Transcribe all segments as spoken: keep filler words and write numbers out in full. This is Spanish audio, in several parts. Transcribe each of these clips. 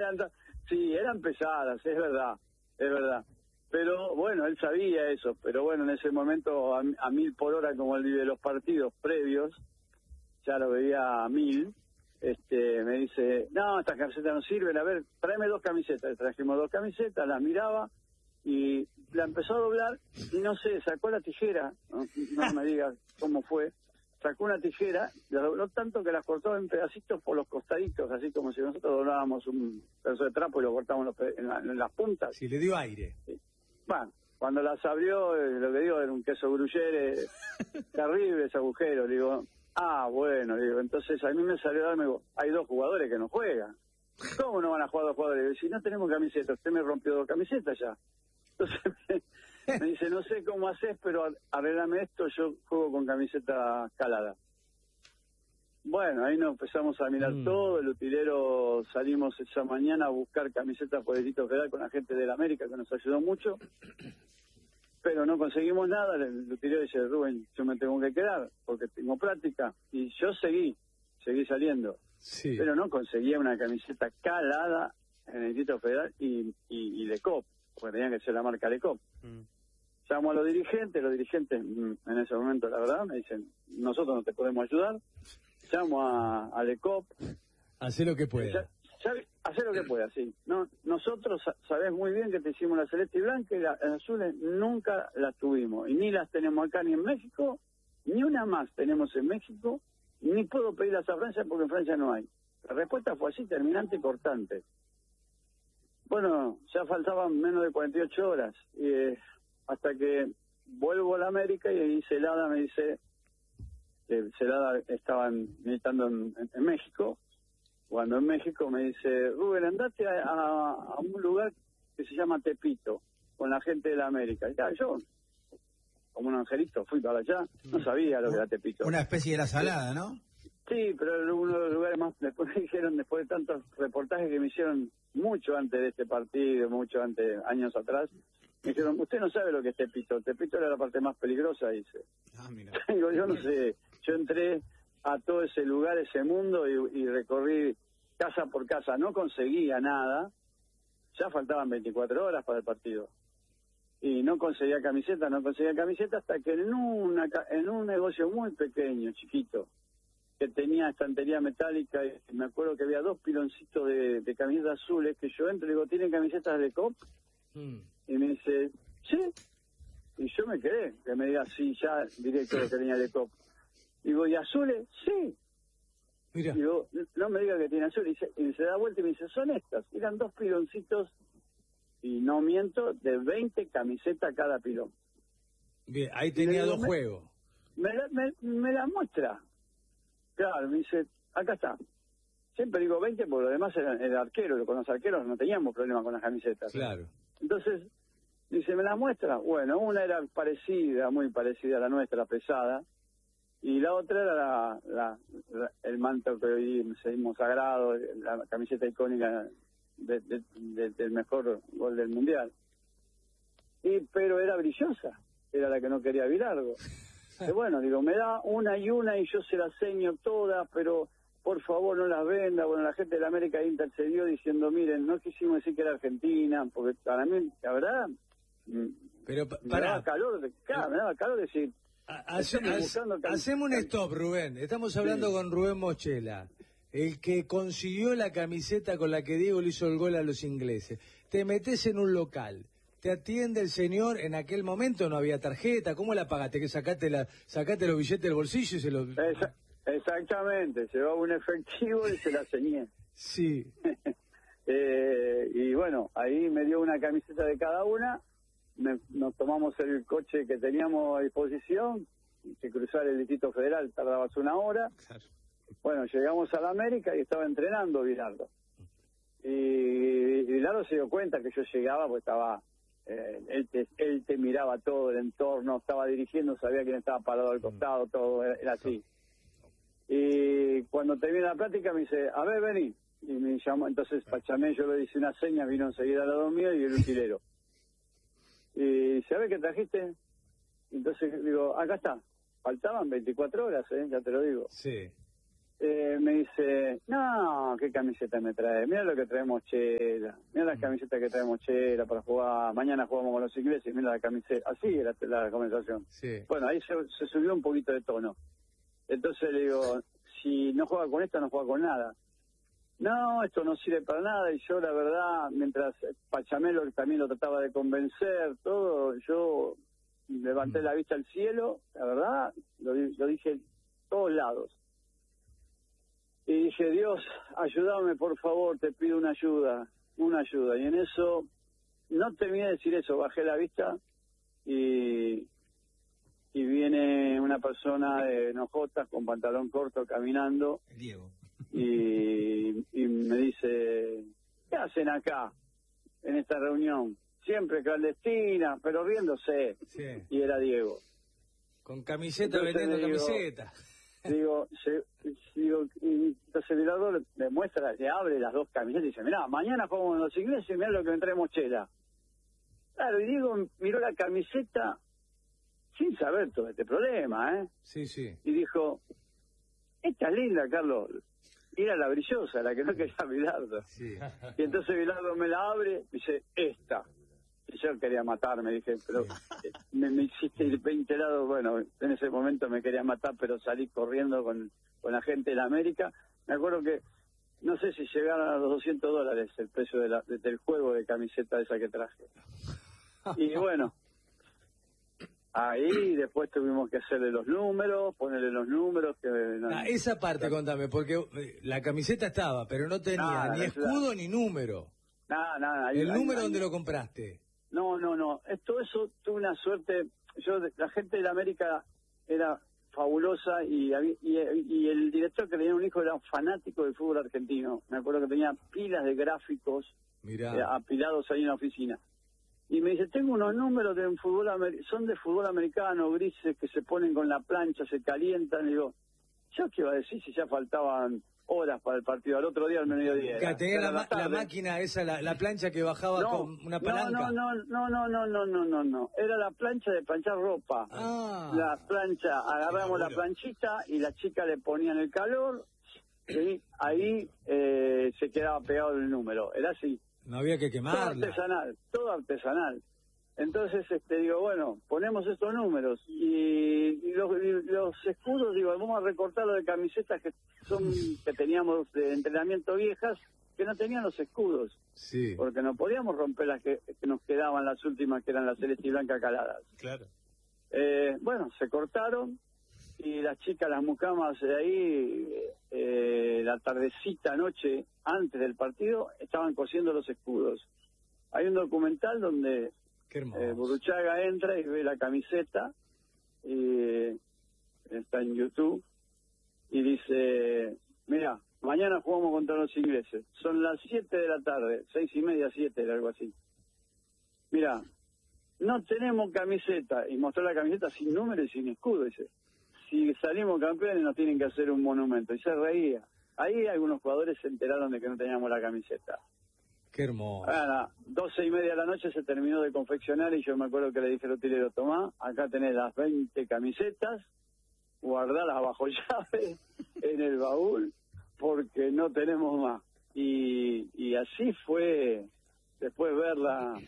eran, sí, eran pesadas, es verdad, es verdad. Pero bueno, él sabía eso, pero bueno, en ese momento a, a mil por hora, como él vive los partidos previos, ya lo veía a mil, este, me dice, no, estas camisetas no sirven, a ver, tráeme dos camisetas. Le trajimos dos camisetas, las miraba y la empezó a doblar y no sé, sacó la tijera, no, no me digas cómo fue, sacó una tijera, la dobló tanto que las cortó en pedacitos por los costaditos, así como si nosotros doblábamos un pedazo de trapo y lo cortábamos en, la, en las puntas. Sí, le dio aire. Sí. Bueno, cuando las abrió, eh, lo que digo era un queso gruyere, terrible ese agujero. Digo, ah, bueno, digo, entonces a mí me salió a darme, hay dos jugadores que no juegan. ¿Cómo no van a jugar dos jugadores? Digo, si no tenemos camisetas, usted me rompió dos camisetas ya. Entonces me, me dice, no sé cómo haces, pero arreglame esto, yo juego con camiseta calada. Bueno, ahí nos empezamos a mirar mm. todo, el utilero salimos esa mañana a buscar camisetas por el Distrito Federal con la gente de la América, que nos ayudó mucho, pero no conseguimos nada. El utilero dice, Rubén, yo me tengo que quedar porque tengo práctica, y yo seguí, seguí saliendo, sí. Pero no conseguía una camiseta calada en el Distrito Federal y, y, y Lecop, porque tenía que ser la marca Lecop. Mm. Llamo a los dirigentes, los dirigentes en ese momento, la verdad, me dicen, nosotros no te podemos ayudar. Llamo a, a Lecop. Hace lo que pueda. Hace lo que pueda, sí. No, nosotros sabés muy bien que te hicimos la celeste y blanca y las azules nunca las tuvimos. Y ni las tenemos acá ni en México, ni una más tenemos en México, ni puedo pedirlas a Francia porque en Francia no hay. La respuesta fue así, terminante y cortante. Bueno, ya faltaban menos de cuarenta y ocho horas. Y, eh, hasta que vuelvo a la América y ahí Celada me dice... Celada estaban militando en, en, en México. Cuando en México me dice, Rubén, andate a, a, a un lugar que se llama Tepito, con la gente de la América. Y claro, yo, como un angelito, fui para allá, no sabía lo que era Tepito. Una especie de la Salada, ¿no? Sí, pero era uno de los lugares más, después me dijeron, después de tantos reportajes que me hicieron mucho antes de este partido, mucho antes, años atrás, me dijeron, usted no sabe lo que es Tepito. Tepito era la parte más peligrosa, dice. Ah, mira. Digo, yo no sé. Yo entré a todo ese lugar, ese mundo, y, y recorrí casa por casa. No conseguía nada. Ya faltaban veinticuatro horas para el partido. Y no conseguía camiseta, no conseguía camiseta, hasta que en, una, en un negocio muy pequeño, chiquito, que tenía estantería metálica, y me acuerdo que había dos piloncitos de, de camisetas azules, que yo entro y digo, ¿tienen camisetas de Lecop? Mm. Y me dice, sí. Y yo me quedé, que me diga, sí, ya directo lo que tenía Lecop. Digo, ¿y azules? Sí. Mira. Digo, no me diga que tiene azules. Y se, y se da vuelta y me dice, son estas. Eran dos piloncitos, y no miento, de veinte camisetas cada pilón. Bien, ahí tenía digo, dos me, juegos. Me la, me, me la muestra. Claro, me dice, acá está. Siempre digo veinte porque lo demás era el arquero. Con los arqueros no teníamos problema con las camisetas. Claro. Entonces, dice, ¿me la muestra? Bueno, una era parecida, muy parecida a la nuestra, pesada. Y la otra era la, la, la, el manto que hoy seguimos sagrado, la camiseta icónica de, de, de, del mejor gol del Mundial. Y pero era brillosa, era la que no quería virarlo. Y bueno, digo, me da una y una y yo se las seño todas, pero por favor no las venda. Bueno, la gente de la América intercedió diciendo, miren, no quisimos decir que era Argentina, porque para mí, la verdad, pero, me para, daba calor, de, claro, me daba calor decir... Hace, hace, hacemos un stop, Rubén. Estamos hablando sí. con Rubén Mochela, el que consiguió la camiseta con la que Diego le hizo el gol a los ingleses. Te metes en un local, te atiende el señor, en aquel momento no había tarjeta, ¿cómo la pagaste? Que sacaste, la, sacaste los billetes del bolsillo y se los... Esa, exactamente, llevaba un efectivo y se la ceñé. Sí. eh, y bueno, ahí me dio una camiseta de cada una. Me, nos tomamos el coche que teníamos a disposición, que cruzar el Distrito Federal tardabas una hora. Claro. Bueno, llegamos a la América y estaba entrenando Bilardo. Y, y Bilardo se dio cuenta que yo llegaba, pues estaba, eh, él, te, él te miraba todo el entorno, estaba dirigiendo, sabía quién estaba parado al costado, todo era, era así. Y cuando terminé la plática me dice, a ver, vení. Y me llamó, entonces Pachamé, yo le hice una seña, vino enseguida al lado mío y el utilero. Y ¿sabes qué trajiste? Entonces digo, acá está. Faltaban veinticuatro horas, ¿eh? Ya te lo digo. Sí. eh, me dice, no, ¿qué camiseta me trae? Mira lo que traemos Chela, mira las camisetas que traemos Chela para jugar, mañana jugamos con los ingleses, mira la camiseta, así era la conversación. Sí. Bueno, ahí se, se subió un poquito de tono. Entonces le digo, si no juega con esta, no juega con nada. No, esto no sirve para nada, y yo la verdad, mientras Pachamelo también lo trataba de convencer, todo, yo levanté la vista al cielo, la verdad, lo, lo dije en todos lados. Y dije, Dios, ayúdame por favor, te pido una ayuda, una ayuda. Y en eso, no terminé de decir eso, bajé la vista y, y viene una persona de enojotas con pantalón corto caminando. Diego. Y, y me dice, ¿qué hacen acá en esta reunión? Siempre clandestina, pero riéndose. Sí. Y era Diego. Con camiseta, Entonces vendiendo digo, camiseta. Digo, se, digo, y entonces el velador le muestra, le abre las dos camisetas y dice, mirá, mañana jugamos con los ingleses y mirá lo que me traemos Chela. Claro, y Diego miró la camiseta sin saber todo este problema, ¿eh? Sí, sí. Y dijo, esta es linda, Carlos. Y era la brillosa, la que no quería Bilardo. Sí. Y entonces Bilardo me la abre y dice, esta. Y yo quería matarme, dije, pero eh, me, me hiciste ir veinte lados. Bueno, en ese momento me quería matar, pero salí corriendo con, con la gente de la América. Me acuerdo que, no sé si llegaron a los doscientos dólares el precio de la, de, del juego de camiseta esa que traje. Y bueno, ahí después tuvimos que hacerle los números, ponerle los números. que no, Ah, esa parte la... contame, porque eh, la camiseta estaba, pero no tenía nada, ni escudo la... ni número. Nada, nada. ¿El hay, número hay, dónde lo compraste? No, no, no. Todo eso tuve una suerte. Yo, la gente de la América era fabulosa y, y, y el director que tenía un hijo era un fanático del fútbol argentino. Me acuerdo que tenía pilas de gráficos eh, apilados ahí en la oficina. Y me dice, tengo unos números de un fútbol, son de fútbol americano, grises, que se ponen con la plancha, se calientan. Y digo, ¿yo qué iba a decir si ya faltaban horas para el partido? Al otro día, al mediodía. Que tenía la, la, la máquina esa, la, la plancha que bajaba no, con una palanca. No, no, no, no, no, no, no, no, no. Era la plancha de planchar ropa. Ah. La plancha, agarramos la planchita y la chica le ponían el calor y ahí eh, se quedaba pegado el número. Era así. No había que quemarla. Todo artesanal, todo artesanal. Entonces, este, digo, bueno, ponemos estos números y, y, los, y los escudos, digo, vamos a recortar los de camisetas que son que teníamos de entrenamiento viejas, que no tenían los escudos. Sí. Porque no podíamos romper las que, que nos quedaban, las últimas, que eran las celeste y blanca caladas. Claro. Eh, bueno, se cortaron y las chicas, las mucamas de ahí, eh, la tardecita, noche, antes del partido, estaban cosiendo los escudos. Hay un documental donde eh, Burruchaga entra y ve la camiseta, y está en YouTube, y dice, mira, mañana jugamos contra los ingleses, son las siete de la tarde, seis y media, siete, algo así. Mira, no tenemos camiseta, y mostró la camiseta sin número y sin escudo, dice. Si salimos campeones nos tienen que hacer un monumento. Y se reía. Ahí algunos jugadores se enteraron de que no teníamos la camiseta. Qué hermoso. A las doce y media de la noche se terminó de confeccionar y yo me acuerdo que le dije al utilero, tomá, acá tenés las veinte camisetas, guardalas bajo llave en el baúl porque no tenemos más. Y, y así fue, después verla,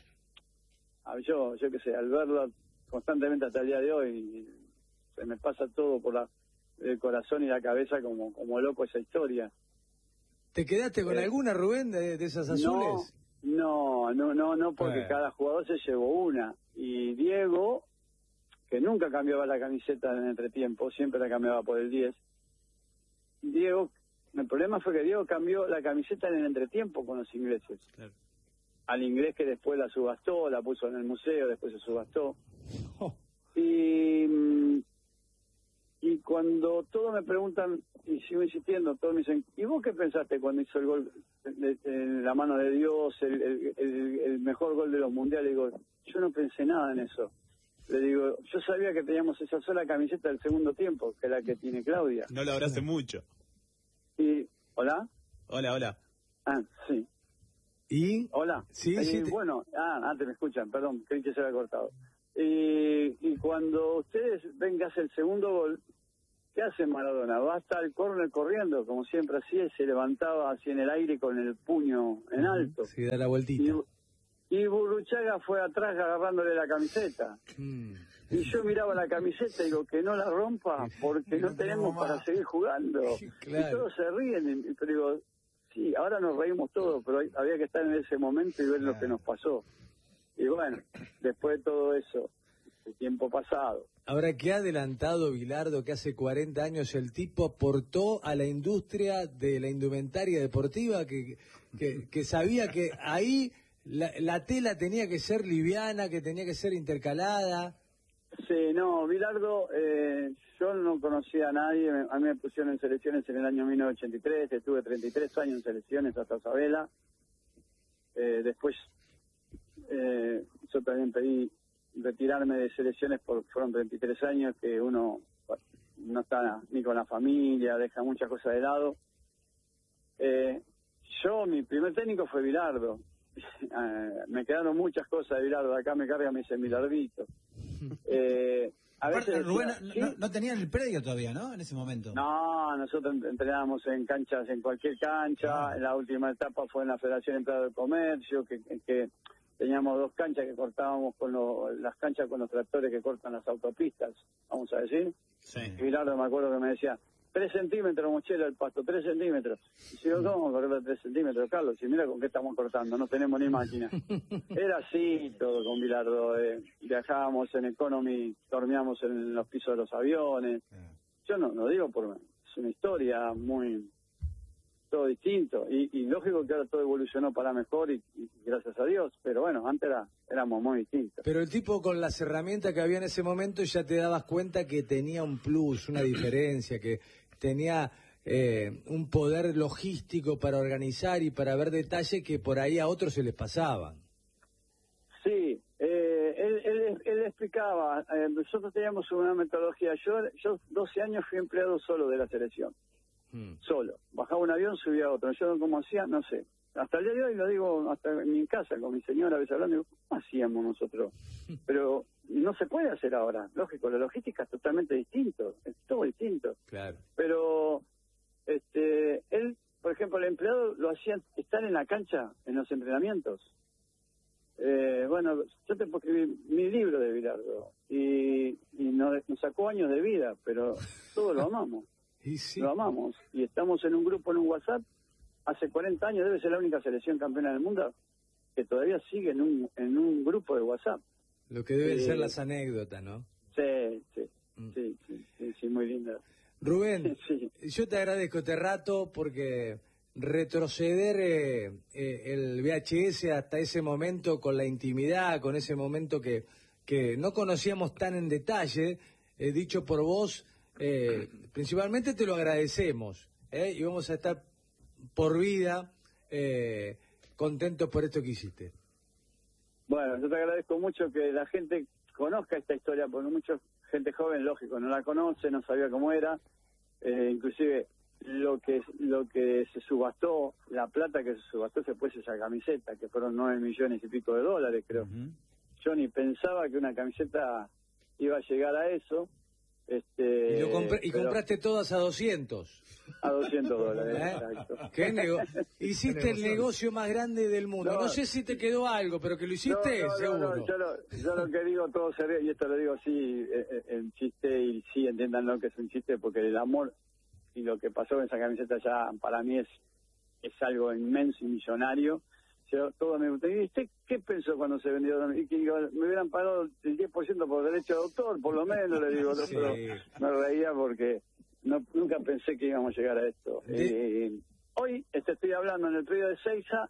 yo, yo qué sé, al verla constantemente hasta el día de hoy, se me pasa todo por la, el corazón y la cabeza como, como loco esa historia. ¿Te quedaste con eh, alguna, Rubén, de, de esas azules? No, no, no, no, porque eh. cada jugador se llevó una. Y Diego, que nunca cambiaba la camiseta en el entretiempo, siempre la cambiaba por el diez. Diego, el problema fue que Diego cambió la camiseta en el entretiempo con los ingleses. Claro. Al inglés que después la subastó, la puso en el museo, después se subastó. Oh. Y... Y cuando todos me preguntan, y sigo insistiendo, todos me dicen, ¿y vos qué pensaste cuando hizo el gol en la mano de Dios, el, el, el, el mejor gol de los mundiales? Digo, yo no pensé nada en eso. Le digo, yo sabía que teníamos esa sola camiseta del segundo tiempo, que es la que tiene Claudia. No lo abrace mucho. Y, ¿hola? Hola, hola. Ah, sí. ¿Y? Hola. Sí, y, sí. Te... Bueno, ah, antes me escuchan, perdón, creí que se había cortado. Y, y cuando ustedes ven que hace el segundo gol, ¿qué hace Maradona? Va hasta el córner corriendo, como siempre hacía, y se levantaba así en el aire con el puño en alto. Sí, da la vueltita. Y, y Burruchaga fue atrás agarrándole la camiseta. Mm. Y yo miraba la camiseta y digo, que no la rompa, porque no, no tenemos para seguir jugando. Claro. Y todos se ríen, y, pero digo, sí, ahora nos reímos todos, pero hay, había que estar en ese momento y ver claro. lo que nos pasó. Y bueno, después de todo eso, el tiempo pasado. Ahora, ¿qué ha adelantado Bilardo, que hace cuarenta años el tipo aportó a la industria de la indumentaria deportiva, que, que, que sabía que ahí la, la tela tenía que ser liviana, que tenía que ser intercalada? Sí, no, Bilardo, eh, yo no conocía a nadie, a mí me pusieron en selecciones en el año mil novecientos ochenta y tres, estuve treinta y tres años en selecciones hasta Sabela, eh, después eh, yo también pedí retirarme de selecciones porque fueron treinta y tres años que uno no está ni con la familia, deja muchas cosas de lado. Eh, yo, mi primer técnico fue Bilardo. Me quedaron muchas cosas de Bilardo, acá me carga, me dice Bilardito. Eh, a Aparte, veces Rubén, decía, no, ¿sí? no, no tenían el predio todavía, ¿no? En ese momento. No, nosotros entrenábamos en canchas, en cualquier cancha. Ah. La última etapa fue en la Federación Empleado de Comercio, que, que teníamos dos canchas que cortábamos con lo, las canchas con los tractores que cortan las autopistas, vamos a decir. Sí. Y Bilardo me acuerdo que me decía, tres centímetros mochila el pasto, tres centímetros. Y si yo, ¿cómo correr tres centímetros, Carlos? Y mira con qué estamos cortando, no tenemos ni máquina. Era así todo con Bilardo. Eh, viajábamos en Economy, dormíamos en los pisos de los aviones. Yo no, no digo por... Es una historia muy... todo distinto. Y, y lógico que ahora todo evolucionó para mejor y, y gracias a Dios. Pero bueno, antes era, éramos muy distintos. Pero el tipo con las herramientas que había en ese momento ya te dabas cuenta que tenía un plus, una diferencia, que tenía eh, un poder logístico para organizar y para ver detalles que por ahí a otros se les pasaban. Sí, eh, él, él, él explicaba, eh, nosotros teníamos una metodología, yo, yo doce años fui empleado solo de la selección, hmm. solo, bajaba un avión, subía a otro, yo como hacía, no sé, hasta el día de hoy lo digo, hasta en mi casa con mi señora a veces hablando, digo, ¿cómo hacíamos nosotros? Pero no se puede hacer ahora, lógico, la logística es totalmente distinto, es todo distinto. Claro. Pero este él, por ejemplo, el empleado lo hacía estar en la cancha, en los entrenamientos. Eh, bueno, yo te puedo escribir mi libro de Bilardo y, y nos, nos sacó años de vida, pero todos lo amamos. Y sí. Lo amamos. Y estamos en un grupo en un WhatsApp, hace cuarenta años, debe ser la única selección campeona del mundo que todavía sigue en un, en un grupo de WhatsApp. Lo que deben eh, ser las anécdotas, ¿no? Sí, sí, mm. sí, sí, sí, sí, muy linda. Rubén, sí. yo te agradezco este rato porque retroceder eh, eh, el V H S hasta ese momento con la intimidad, con ese momento que, que no conocíamos tan en detalle, eh, dicho por vos, eh, principalmente te lo agradecemos eh, y vamos a estar por vida eh, contentos por esto que hiciste. Bueno, yo te agradezco mucho que la gente conozca esta historia, porque mucha gente joven, lógico, no la conoce, no sabía cómo era, eh, inclusive lo que lo que se subastó, la plata que se subastó se fue esa camiseta, que fueron nueve millones y pico de dólares, creo. Uh-huh. Yo ni pensaba que una camiseta iba a llegar a eso. Este, y, lo compré, y pero... compraste todas a doscientos. A doscientos dólares, ¿Eh? exacto. ¿Qué nego hiciste el negocio más grande del mundo. No, no sé si te quedó algo, pero que lo hiciste, no, no, seguro. No, no, yo, lo, yo lo que digo todo se ve, y esto lo digo así eh, en chiste, y sí, entiéndanlo que es un chiste, porque el amor y lo que pasó con esa camiseta ya para mí es, es algo inmenso y millonario. Yo, todo me gusta. ¿Y usted qué pensó cuando se vendió? Y que digo, me hubieran pagado el diez por ciento por derecho de autor, por lo menos, le digo. Sí. Pero me reía porque no, nunca pensé que íbamos a llegar a esto. Eh, hoy te estoy hablando en el predio de Seiza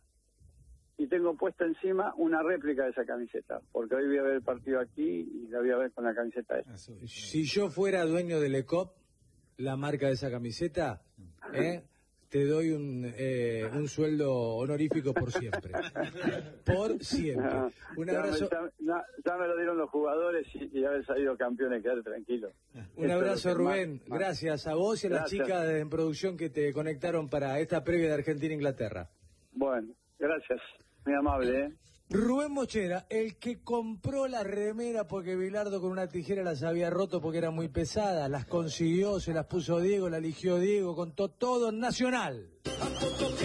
y tengo puesta encima una réplica de esa camiseta, porque hoy voy a ver el partido aquí y la voy a ver con la camiseta esta. Si yo fuera dueño del E C O P, la marca de esa camiseta, ¿eh? Te doy un, eh, un sueldo honorífico por siempre. Por siempre. No, un ya, abrazo. Me, ya, ya me lo dieron los jugadores y, y haber salido campeones, quedar tranquilo. Un Esto abrazo, Rubén. Más, más. Gracias a vos y a Gracias. las chicas de en producción que te conectaron para esta previa de Argentina-Inglaterra. Bueno, gracias. Muy amable, ¿eh? Rubén Mochela, el que compró la remera porque Bilardo con una tijera las había roto porque eran muy pesadas, las consiguió, se las puso Diego, la eligió Diego, contó todo en Nacional.